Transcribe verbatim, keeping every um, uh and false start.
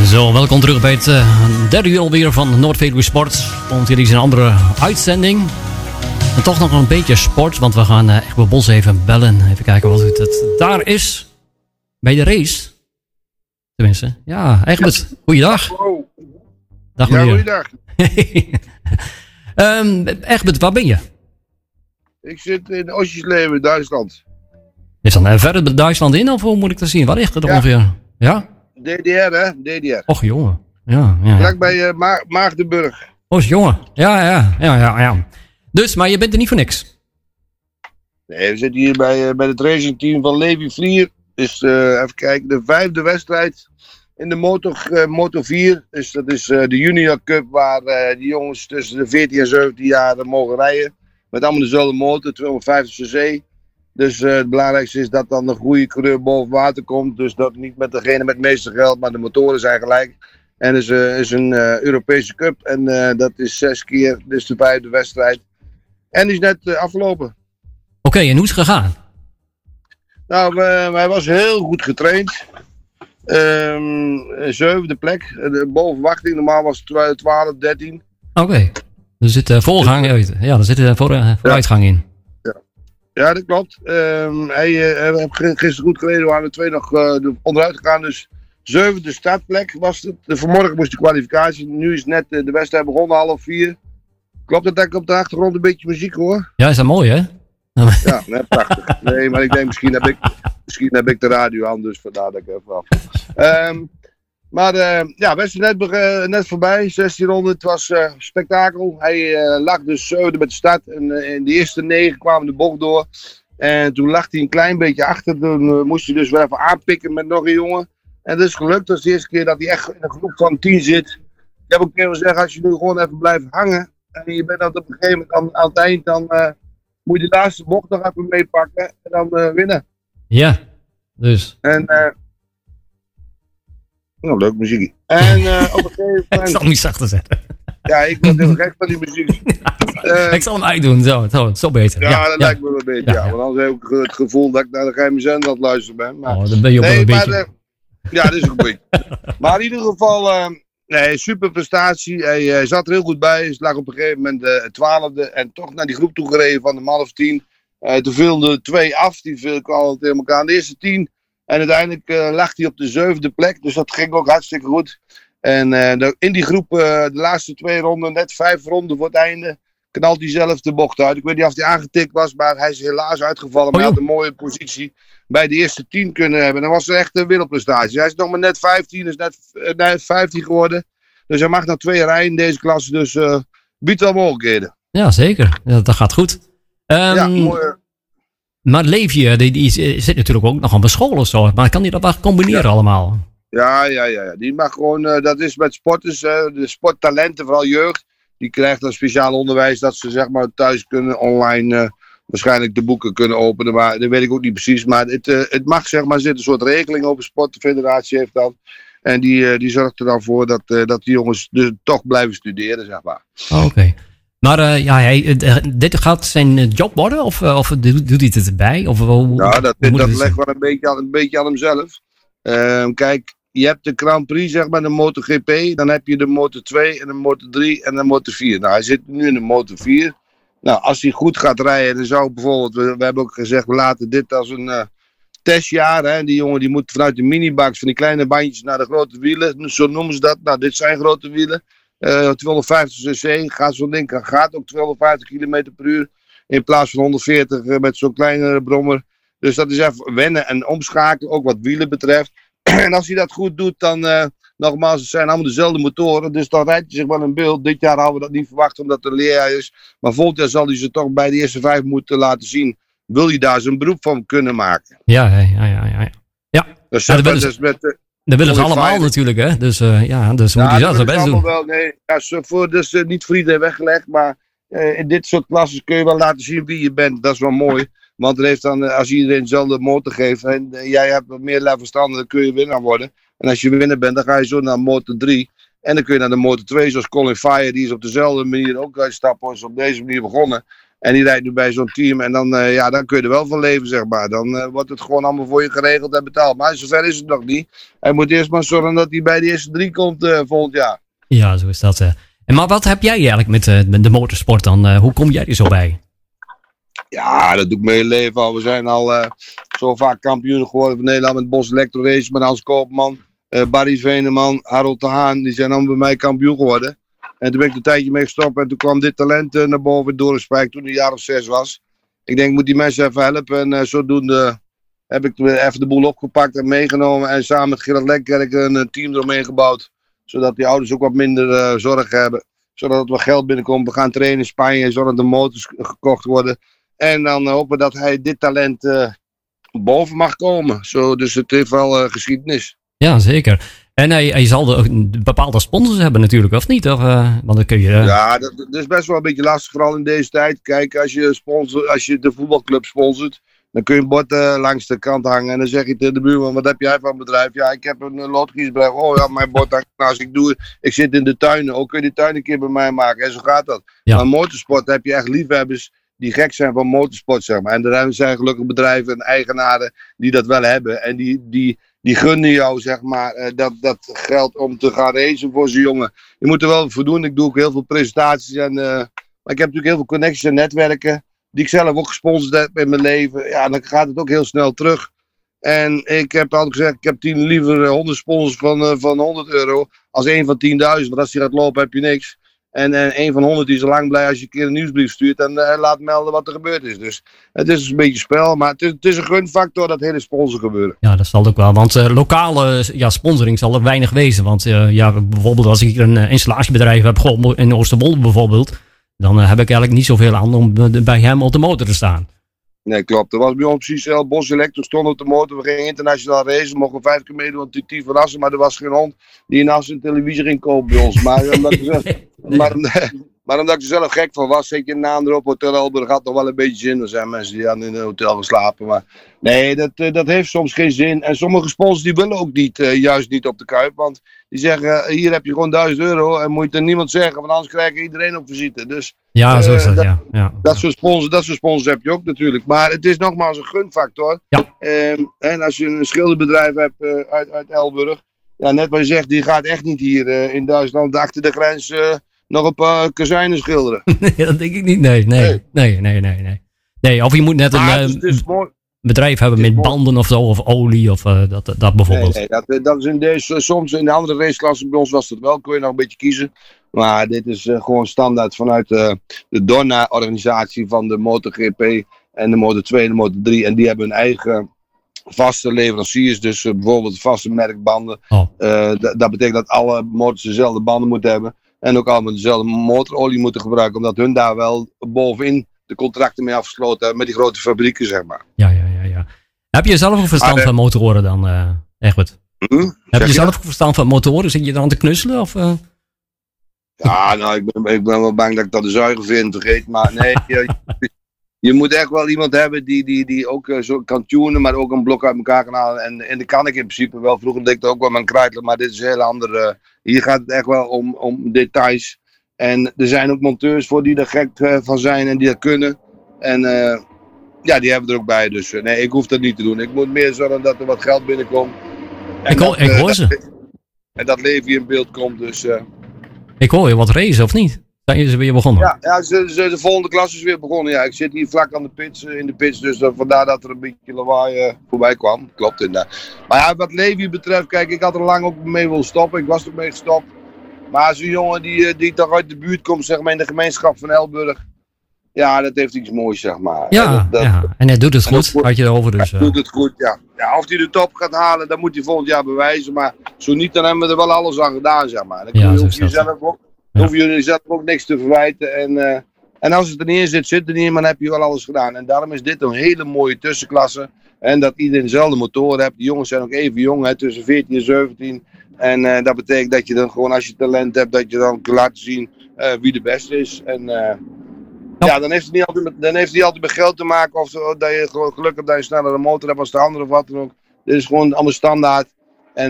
Zo, welkom terug bij het uh, derde uur alweer van Noord-Veluwe Sport. Want hier is een andere uitzending. En toch nog een beetje sport, want we gaan uh, Egbert Bos even bellen. Even kijken wat het daar is. Bij de race. Tenminste, ja, Egbert, ja. Goeiedag. Hallo. Dag ja, meneer. goeiedag. um, Egbert, waar ben je? Ik zit in Osjesleven, Duitsland. Is dan uh, verder Duitsland in, of hoe moet ik dat zien? Waar ligt het ja. ongeveer? Ja? D D R, hè? D D R. Och, jongen. Ja, ja, ja. Vlak bij uh, Ma- Maagdenburg. Och, jongen. Ja, ja, ja, ja, ja. Dus, maar je bent er niet voor niks? Nee, we zitten hier bij, uh, bij het racingteam van Levi Vlier. Dus uh, even kijken, de vijfde wedstrijd in de Moto, uh, Moto vier. Dus dat is uh, de Junior Cup waar uh, die jongens tussen de veertien en zeventien jaar uh, mogen rijden. Met allemaal dezelfde motor, tweehonderdvijftig cc. Dus uh, het belangrijkste is dat dan een goede coureur boven water komt. Dus dat niet met degene met het meeste geld, maar de motoren zijn gelijk. En het is, uh, is een uh, Europese Cup. En uh, dat is zes keer, dus de vijfde wedstrijd. En die is net uh, afgelopen. Oké, okay, en hoe is het gegaan? Nou, uh, hij was heel goed getraind. Um, zevende plek. Uh, boven verwachting, normaal was het twaalf, dertien. Oké, okay. Er zit uh, voorgang, ja, er zit uh, voor, uh, vooruitgang in. Ja, dat klopt. Um, hij uh, heeft gisteren goed gereden. We waren er twee nog uh, onderuit gegaan. Dus zevende startplek was het. Uh, vanmorgen moest de kwalificatie. Nu is net uh, de wedstrijd begonnen, half vier. Klopt dat ik op de achtergrond een beetje muziek hoor? Ja, is dat mooi hè? Ja, net prachtig. Nee, maar ik denk misschien heb ik, misschien heb ik de radio aan, dus vandaar dat ik even af. Um, maar uh, ja, we zijn net, uh, net voorbij, zestien ronden. Het was uh, spektakel. Hij uh, lag dus zevende met de start. En uh, in de eerste negen kwamen de bocht door. En toen lag hij een klein beetje achter. Toen uh, moest hij dus wel even aanpikken met nog een jongen. En dat is gelukt. Dat is de eerste keer dat hij echt in een groep van tien zit. Ik heb ook een keer gezegd, als je nu gewoon even blijft hangen. En je bent dan op een gegeven moment aan, aan het eind, dan uh, moet je de laatste bocht nog even meepakken. En dan uh, winnen. Ja, dus. En... Uh, Nou, leuk muziek. En uh, op een gegeven moment... Ik zal hem niet zachter zetten. Ja, ik ben heel gek van die muziek. Uh, ik zal hem uitdoen, zo, zo, zo beter. Ja, ja dat ja. lijkt me wel beter. Ja, ja. Want anders heb ik het gevoel dat ik naar de geheime zender aan het luisteren ben. Maar... Oh, dan ben je ook nee, wel een maar, beetje... Uh, ja, dat is een beetje. Maar in ieder geval, uh, nee, super prestatie. Hij, hij zat er heel goed bij. Hij lag op een gegeven moment de uh, twaalfde en toch naar die groep toe gereden van de man of tien. Uh, toen viel er twee af, die viel kwamen tegen elkaar aan de eerste tien. En uiteindelijk uh, lag hij op de zevende plek, dus dat ging ook hartstikke goed. En uh, de, in die groep, uh, de laatste twee ronden, net vijf ronden voor het einde, knalt hij zelf de bocht uit. Ik weet niet of hij aangetikt was, maar hij is helaas uitgevallen. Maar hij had een mooie positie bij de eerste tien kunnen hebben. Dat was echt een wereldprestatie. Hij is nog maar net vijftien, is net, uh, net vijftien geworden. Dus hij mag nog twee rijden in deze klasse, dus uh, biedt wel mogelijkheden. Ja, zeker. Ja, dat gaat goed. Um, ja, mooi. Maar Levi, die, die zit natuurlijk ook nog aan de school of zo. Maar kan die dat wel combineren ja. allemaal? Ja, ja, ja, ja. Die mag gewoon, uh, dat is met sporters, uh, de sporttalenten, vooral jeugd. Die krijgt dan speciaal onderwijs dat ze zeg maar thuis kunnen online uh, waarschijnlijk de boeken kunnen openen. Maar dat weet ik ook niet precies. Maar het, uh, het mag zeg maar, er zit een soort regeling op. De sportfederatie heeft dat. En die, uh, die zorgt er dan voor dat, uh, dat die jongens dus toch blijven studeren, zeg maar. Oh, oké. Okay. Maar uh, ja, hij, uh, dit gaat zijn job worden? Of, uh, of doet, doet hij het erbij? Of, uh, nou, dat, dat legt wel een beetje, aan, een beetje aan hemzelf. Uh, kijk, je hebt de Grand Prix, zeg maar, de MotoGP. Dan heb je de Moto twee en de Moto drie en de Moto vier. Nou, hij zit nu in de Moto vier. Nou, als hij goed gaat rijden, dan zou bijvoorbeeld... We, we hebben ook gezegd, we laten dit als een uh, testjaar. Hè. Die jongen die moet vanuit de minibaks van die kleine bandjes naar de grote wielen. Zo noemen ze dat. Nou, dit zijn grote wielen. Uh, tweehonderdvijftig cc, gaat zo'n ding, gaat ook tweehonderdvijftig kilometer per uur in plaats van honderdveertig uh, met zo'n kleine brommer. Dus dat is even wennen en omschakelen, ook wat wielen betreft. En als hij dat goed doet, dan uh, nogmaals, het zijn allemaal dezelfde motoren, dus dan rijdt hij zich wel in beeld. Dit jaar hadden we dat niet verwacht omdat het een leerjaar is, maar volgend jaar zal hij ze toch bij de eerste vijf moeten laten zien. Wil hij daar zijn beroep van kunnen maken? Ja, ja, ja, ja. ja. ja. Dus, ja, dat dus met... Uh, Dat willen ze allemaal fire. Natuurlijk, hè? Dus uh, ja, dus ja, moet je dat zo best doen. Wel, nee, ja, voor, dus uh, niet voor iedereen weggelegd, maar uh, in dit soort klassen kun je wel laten zien wie je bent. Dat is wel mooi, want er heeft dan, uh, als iedereen dezelfde motor geeft en uh, jij hebt wat meer verstand, dan kun je winnaar worden. En als je winnaar bent, dan ga je zo naar Motor drie. En dan kun je naar de Motor twee, zoals Colin Fire, die is op dezelfde manier ook uitstappen, is op deze manier begonnen. En die rijdt nu bij zo'n team. En dan, uh, ja, dan kun je er wel van leven, zeg maar. Dan uh, wordt het gewoon allemaal voor je geregeld en betaald. Maar zover is het nog niet. Hij moet eerst maar zorgen dat hij bij de eerste drie komt uh, volgend jaar. Ja, zo is dat. Uh. En maar wat heb jij eigenlijk met, uh, met de motorsport dan? Uh, hoe kom jij er zo bij? Ja, dat doe ik mijn hele leven al. We zijn al uh, zo vaak kampioen geworden van Nederland met Bos Electro Race, met Hans Koopman, uh, Barry Veneman, Harold de Haan. Die zijn allemaal bij mij kampioen geworden. En toen ben ik er een tijdje mee gestopt en toen kwam dit talent uh, naar boven door de spijk toen hij een jaar of zes was. Ik denk, ik moet die mensen even helpen. En uh, zodoende heb ik even de boel opgepakt en meegenomen. En samen met Gerard Lekkerk een, een team eromheen gebouwd. Zodat die ouders ook wat minder uh, zorg hebben. Zodat er wat geld binnenkomt. We gaan trainen in Spanje, zodat de motors gekocht worden. En dan hopen dat hij dit talent uh, boven mag komen. Zo, dus het heeft wel uh, geschiedenis. Ja, zeker. En hij, hij zal de, bepaalde sponsors hebben natuurlijk, of niet? Of, uh, want dan kun je, uh... Ja, dat, dat is best wel een beetje lastig, vooral in deze tijd. Kijk, als je, sponsor, als je de voetbalclub sponsort, dan kun je een bord uh, langs de kant hangen. En dan zeg je tegen de buurman, wat heb jij van bedrijf? Ja, ik heb een uh, loodgiesbedrijf. Oh ja, mijn bord hangt naast. Ik doe, ik zit in de tuinen. Ook kun je die tuin een keer bij mij maken. En zo gaat dat. Ja. Maar motorsport heb je echt liefhebbers die gek zijn van motorsport, zeg maar. En er zijn gelukkig bedrijven en eigenaren die dat wel hebben. En die, die, die gunnen jou, zeg maar, uh, dat, dat geld om te gaan racen voor zo'n jongen. Je moet er wel voor doen. Ik doe ook heel veel presentaties. En, uh, maar ik heb natuurlijk heel veel connecties en netwerken die ik zelf ook gesponsord heb in mijn leven. Ja, dan gaat het ook heel snel terug. En ik heb altijd gezegd, ik heb tien, liever honderd sponsors van, uh, van honderd euro als één van tienduizend. Want als die gaat lopen heb je niks. En, en één van honderd is al lang blij als je een keer een nieuwsbrief stuurt en uh, laat melden wat er gebeurd is. Dus het is een beetje spel, maar het is, het is een gunfactor dat hele sponsor gebeuren. Ja, dat zal ook wel, want uh, lokale ja, sponsoring zal er weinig wezen. Want uh, ja, bijvoorbeeld als ik een uh, installatiebedrijf heb, goh, in Oosterwolde bijvoorbeeld, dan uh, heb ik eigenlijk niet zoveel aan om uh, bij hem op de motor te staan. Nee, klopt. Dat was bij ons precies zelf. Bos Electro stond op de motor. We gingen internationaal racen. We mochten vijf keer meedoen aan T T van Assen. Maar er was geen hond die in Assen een televisie ging kopen bij ons. Maar omdat ik zelf, maar, maar omdat ik er zelf gek van was, zet je een naam erop. Hotel Elburg had nog wel een beetje zin. Er zijn mensen die hadden in een hotel geslapen. Maar nee, dat, dat heeft soms geen zin. En sommige sponsors die willen ook niet, uh, juist niet op de Kuip. Want die zeggen, hier heb je gewoon duizend euro. En moet je er niemand zeggen, want anders krijg je iedereen op visite. Dus ja, zo is dat, uh, dat, ja. ja. Dat soort sponsors, dat soort sponsors heb je ook natuurlijk. Maar het is nogmaals een gunfactor. Ja. Um, en als je een schilderbedrijf hebt uh, uit, uit Elburg. Ja, net wat je zegt, die gaat echt niet hier uh, in Duitsland achter de grens uh, nog een paar kazijnen schilderen. Nee, dat denk ik niet. Nee, nee, nee, nee, nee, nee. nee. nee of je moet net een ah, dus, dus uh, bedrijf hebben met banden of zo, of olie, of uh, dat, dat bijvoorbeeld. Nee, nee dat, dat is in deze, soms in de andere raceklassen bij ons was dat wel, kun je nog een beetje kiezen. Maar dit is uh, gewoon standaard vanuit uh, de Dorna-organisatie van de MotoGP en de Moto twee en de Moto drie. En die hebben hun eigen vaste leveranciers, dus uh, bijvoorbeeld vaste merkbanden. Oh. Uh, d- dat betekent dat alle motors dezelfde banden moeten hebben. En ook allemaal dezelfde motorolie moeten gebruiken, omdat hun daar wel bovenin de contracten mee afgesloten hebben met die grote fabrieken, zeg maar. Ja, ja, ja. ja. Heb je zelf ook verstand ah, van motoren dan, uh, Egbert? Hm? Heb je, je zelf ook verstand van motoren? Zit je er aan te knusselen? Of, uh? Ja, nou, ik ben, ik ben wel bang dat ik dat de zuiger vind, vergeet. Maar nee, je, je moet echt wel iemand hebben die, die, die ook uh, zo kan tunen, maar ook een blok uit elkaar kan halen. En, en dat kan ik in principe wel. Vroeger deed ik dat ook wel met een kruidler, maar dit is een heel ander. Uh, hier gaat het echt wel om, om details. En er zijn ook monteurs voor die er gek uh, van zijn en die dat kunnen. En uh, ja, die hebben we er ook bij. Dus uh, nee, ik hoef dat niet te doen. Ik moet meer zorgen dat er wat geld binnenkomt. En ik hoor, dat, ik hoor uh, ze. Dat, en dat Levi in beeld komt. Dus, uh, ik hoor je wat racen, of niet? Zijn ze weer begonnen? Ja, ja ze, ze, de volgende klas is weer begonnen. Ja, ik zit hier vlak aan de pits, in de pits. Dus uh, vandaar dat er een beetje lawaai uh, voorbij kwam. Klopt inderdaad. Maar ja, wat Levi betreft, kijk, ik had er lang ook mee willen stoppen. Ik was er mee gestopt. Maar zo'n jongen die, die toch uit de buurt komt, zeg maar, in de gemeenschap van Elburg. Ja, dat heeft iets moois, zeg maar. Ja, dat, dat, ja. En hij doet het goed, had je erover dus. Hij uh... doet het goed, ja. Ja. Of hij de top gaat halen, dat moet hij volgend jaar bewijzen. Maar zo niet, dan hebben we er wel alles aan gedaan, zeg maar. Dan ja, hoef je jezelf ook, ja. hoef je jezelf ook niks te verwijten. En, uh, en als het er niet in zit, zit er niet in, maar dan heb je wel alles gedaan. En daarom is dit een hele mooie tussenklasse. En dat iedereen dezelfde motoren hebt. Die jongens zijn ook even jong, hè, tussen veertien en zeventien. En uh, dat betekent dat je dan gewoon, als je talent hebt, dat je dan kan laten zien uh, wie de beste is. En uh, ja. ja, dan heeft het niet altijd met, dan heeft het niet altijd met geld te maken. Of dat je gewoon geluk hebt dat je sneller een motor hebt als de andere of wat dan ook. Dit is gewoon allemaal standaard.